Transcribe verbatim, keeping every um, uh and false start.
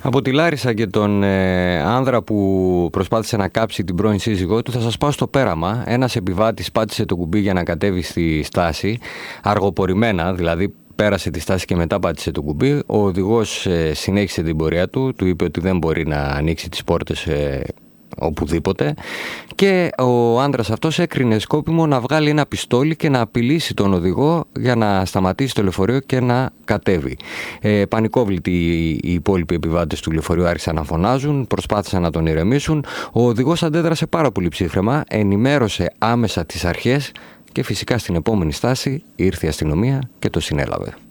Από τη Λάρισα και τον ε, άνδρα που προσπάθησε να κάψει την πρώην σύζυγό του, θα σας πάω στο πέραμα. Ένας επιβάτης πάτησε το κουμπί για να κατέβει στη στάση, αργοπορημένα, δηλαδή πέρασε τη στάση και μετά πάτησε το κουμπί. Ο οδηγός ε, συνέχισε την πορεία του, του είπε ότι δεν μπορεί να ανοίξει τις πόρτες ε, οπουδήποτε, και ο άντρας αυτός έκρινε σκόπιμο να βγάλει ένα πιστόλι και να απειλήσει τον οδηγό για να σταματήσει το λεωφορείο και να κατέβει. Ε, πανικόβλητοι οι υπόλοιποι επιβάτες του λεωφορείου άρχισαν να φωνάζουν, προσπάθησαν να τον ηρεμήσουν. Ο οδηγός αντέδρασε πάρα πολύ ψύχραιμα, ενημέρωσε άμεσα τις αρχές και φυσικά στην επόμενη στάση ήρθε η αστυνομία και το συνέλαβε.